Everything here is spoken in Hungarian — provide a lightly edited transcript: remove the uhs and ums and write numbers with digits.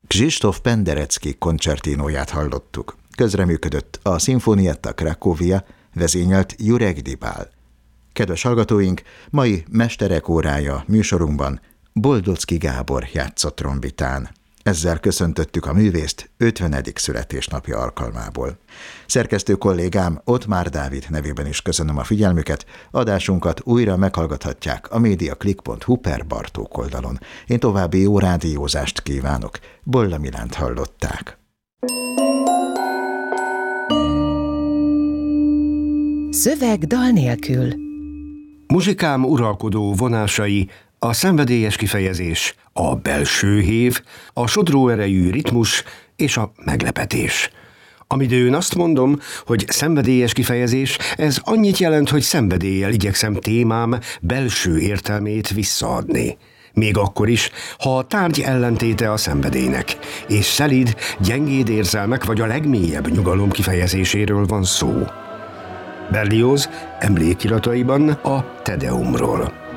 Krzysztof Penderecki koncertinóját hallottuk. Közreműködött a Sinfonietta Cracovia, vezényelt Jurek Dibál. Kedves hallgatóink, mai Mesterek órája műsorunkban Boldocki Gábor játszott trombitán. Ezzel köszöntöttük a művészt 50. születésnapja alkalmából. Szerkesztő kollégám Ottmár Dávid nevében is köszönöm a figyelmüket, adásunkat újra meghallgathatják a mediaclick.hu per Bartók oldalon. Én további jó rádiózást kívánok. Bolla Milánt hallották. Szöveg dal nélkül. Muzsikám uralkodó vonásai, a szenvedélyes kifejezés, a belső hév, a sodró erejű ritmus és a meglepetés. Amidőn azt mondom, hogy szenvedélyes kifejezés, ez annyit jelent, hogy szenvedéllyel igyekszem témám belső értelmét visszaadni. Még akkor is, ha a tárgy ellentéte a szenvedélynek, és szelíd, gyengéd érzelmek vagy a legmélyebb nyugalom kifejezéséről van szó. Berlioz emlékirataiban a Te Deumról.